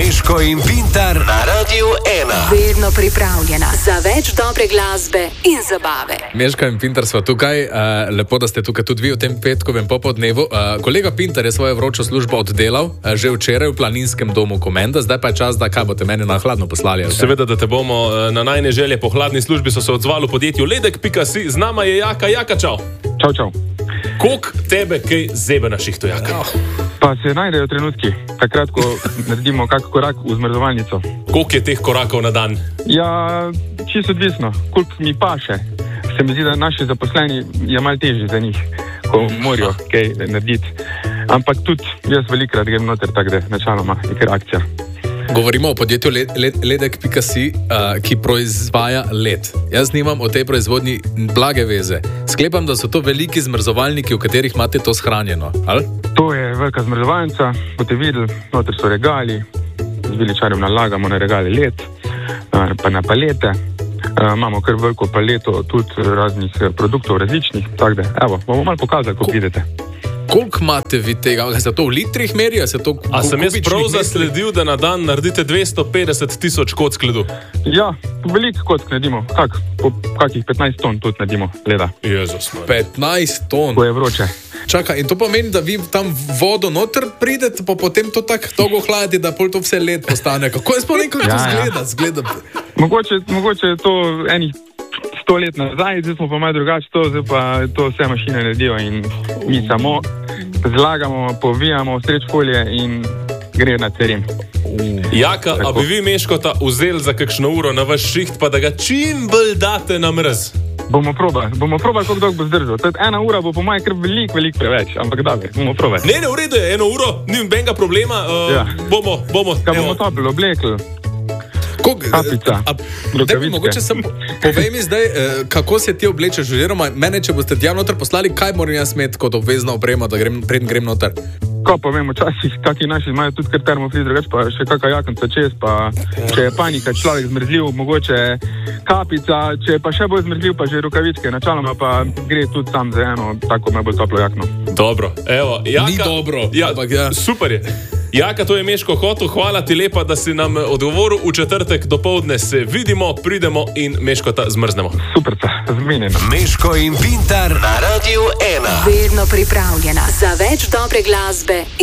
Meško in Pintar na Radiu 1. Vedno pripravljena za več dobre glasbe in zabave. Meško in Pintar sva tukaj. Lepo, da ste tukaj tudi vi v tem petkovem popoldnevu. Kolega Pintar je svojo vročo službo oddelal že včeraj v planinskem domu Komenda. Zdaj pa je čas, da kaj boste meni na hladno poslali. Seveda, da te bomo na najne želje po hladni službi so se odzvali v podjetju Ledek.si. Z nama je Jaka. Jaka, čau. Čau, čau. Koliko tebe kaj zebe na šihtu, Jaka? Pa se najdejo trenutki, takrat, ko naredimo kak korak v zmrzovalnico. Koliko je teh korakov na dan? Ja, čisto odvisno, koliko mi paše. Se mi zdi, da naši zaposleni je malo težji za njih, ko morajo kaj narediti. Ampak tudi jaz velikrat grem noter, tako da načeloma je kar akcija. Govorimo o podjetju Ledek.si, ki proizvaja led. Jaz nimam o tej proizvodnji blage veze. Sklepam, da so to veliki zmrzovalniki, v katerih imate to shranjeno, ali? To je velika zmrzovalnica, boste videli, noter so regali, z viličarjem nalagamo na regali led, pa na palete. Imamo kar veliko paleto tudi raznih produktov različnih, tako da, evo, bomo malo pokazali, ko vidite. Koliko imate vi tega? Se to v litrih meri? A sem jaz prav zasledil, da na dan naredite 250,000 kock ledu? Ja, veliko kock naredimo. Po kakih 15 ton tudi naredimo leda. Jezus moj. 15 ton? Ko je vroče. Čakaj, in to pomeni, da vi tam vodo noter pridete, pa potem to tako dolgo hladite, da pol to vse led postane. Kako je sploh nekako to zgleda? Mogoče je to enih 100 let nazaj, zdaj smo pa malo drugače zdaj pa to vse mašine naredijo in mi samo zlagamo, povijamo streč folije in gre na terim. Jaka, a bi vi Meškota vzeli za kakšno uro na vaš šiht, pa da ga čim bolj date na mrz? Bomo probali, koliko dolgo bo zdržal. Tudi 1 ura bo po mojem kar veliko preveč, ampak dobro, bomo probali. Ne, v redu je, 1 uro, ni nobenega problema, bomo. Kaj bomo topili, oblekli? Kapica, mogoče povej mi zdaj, kako se ti oblečeš, oziroma mene, če boste tja noter poslali, kaj moram jaz imeti kot obvezno opremo, da preden grem noter? Ko pa vemo, včasih kaki naši imajo tudi kar termofriz, drugače pa še kakšna jakonca čez, pa če je panika, človek zmrzljiv, mogoče kapica, če je pa še bolj zmrzljiv, pa že rokavičke, načeloma pa gre tudi sam za eno tako najbolj toplo jakno. Dobro, evo, Jaka. Ni dobro, ampak ja. Super je. Jaka, to je Meško hotel, hvala ti lepa, da si nam odgovoril. V četrtek dopoldne se vidimo, pridemo in Meškota zmrznemo. Super, zmenjeno. Meško in Pintar na Radiu 1. Vedno pripravljena za več dobre glasbe.